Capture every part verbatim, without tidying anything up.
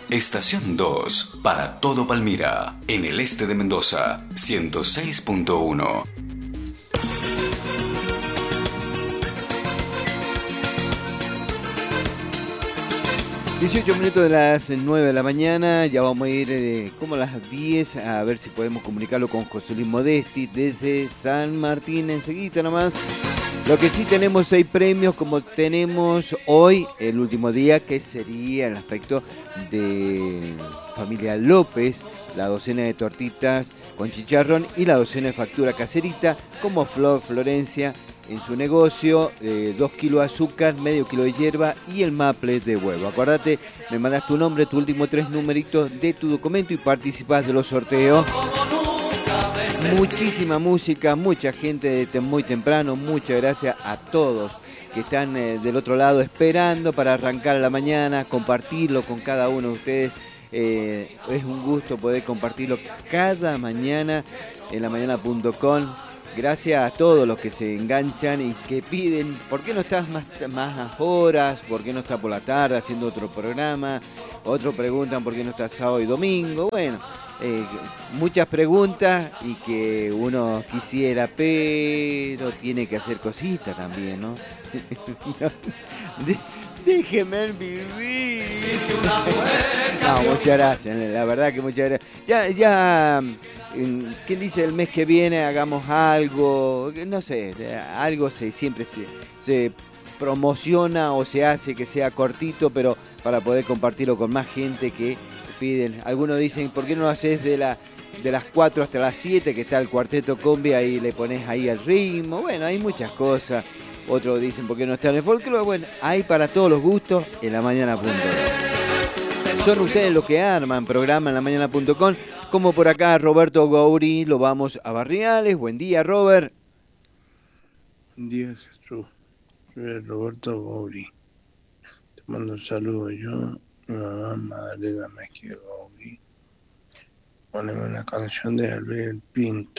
Estación dos, para todo Palmira, en el este de Mendoza, ciento seis punto uno. dieciocho minutos de las nueve de la mañana, ya vamos a ir eh, como a las diez a ver si podemos comunicarlo con José Luis Modesti desde San Martín enseguida nomás. Lo que sí tenemos seis premios como tenemos hoy, el último día, que sería el aspecto de familia López, la docena de tortitas con chicharrón y la docena de factura caserita, como Flor Florencia en su negocio, eh, dos kilos de azúcar, medio kilo de hierba y el maple de huevo. Acuérdate, me mandas tu nombre, tu último tres numeritos de tu documento y participás de los sorteos. Muchísima música, mucha gente desde muy temprano, muchas gracias a todos que están eh, del otro lado esperando para arrancar a la mañana, compartirlo con cada uno de ustedes. Eh, es un gusto poder compartirlo cada mañana en la mañana punto com. Gracias a todos los que se enganchan y que piden, ¿por qué no estás más, más horas? ¿Por qué no estás por la tarde haciendo otro programa? Otros preguntan por qué no estás sábado y domingo. Bueno, eh, muchas preguntas y que uno quisiera, pero tiene que hacer cositas también, ¿no? Déjeme vivir. No, muchas gracias, la verdad que muchas gracias. Ya, ya... ¿Quién dice el mes que viene hagamos algo? No sé, algo se, siempre se, se promociona o se hace que sea cortito, pero para poder compartirlo con más gente que piden. Algunos dicen, ¿por qué no lo haces de, la, de las cuatro hasta las siete, que está el cuarteto combi, ahí le pones ahí el ritmo? Bueno, hay muchas cosas. Otros dicen, ¿por qué no está en el folclore? Bueno, hay para todos los gustos en la mañana punto com. Son ustedes los que arman programa en la mañana punto com. Como por acá Roberto Gauri, lo vamos a Barriales. Buen día, Robert. Buen día, Jesús. Soy Roberto Gauri. Te mando un saludo yo, mi mamá Madalena Mejía Gauri. Poneme una canción de Albert Pinto.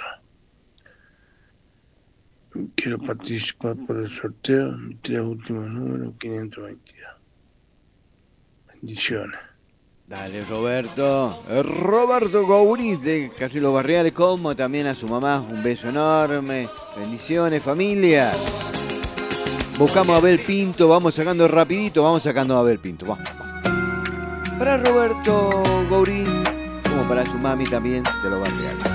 Quiero participar por el sorteo, mis tres últimos números, quinientos veintidós. Bendiciones. Dale, Roberto. Roberto Gauri de Casillos Barriales, como también a su mamá. Un beso enorme. Bendiciones, familia. Buscamos a Abel Pinto. Vamos sacando rapidito. Vamos sacando a Abel Pinto. Vamos, vamos. Para Roberto Gauri, como para su mami también de los Barriales.